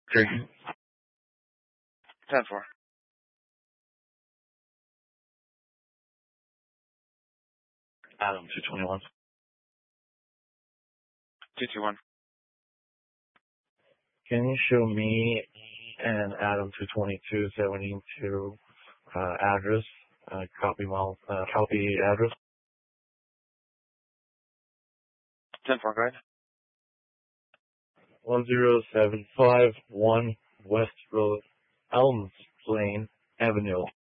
3. 10-4. Adam 221. 221. Can you show me and Adam 222 72 address? Copy address. 10-4, go ahead. 10751 West Road, Elms Plain Avenue,